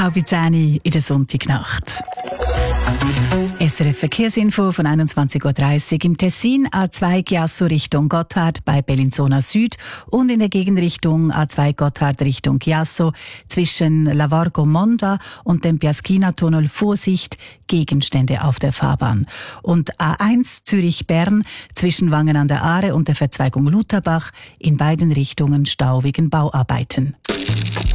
10:30 in der Sonntagnacht. SRF Verkehrsinfo von 21:30 Uhr im Tessin A2 Chiasso Richtung Gotthard bei Bellinzona Süd und in der Gegenrichtung A2 Gotthard Richtung Chiasso zwischen Lavargo Monda und dem Piaschina-Tunnel Vorsicht, Gegenstände auf der Fahrbahn. Und A1 Zürich-Bern zwischen Wangen an der Aare und der Verzweigung Lutherbach in beiden Richtungen Stau wegen Bauarbeiten.